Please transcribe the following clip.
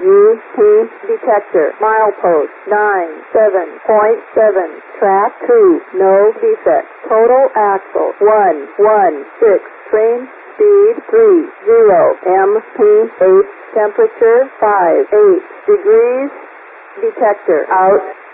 UP detector. Milepost 97.7. Track 2. No defect. Total axle 116. Train speed 30. MP8. Temperature 58 degrees. Detector out.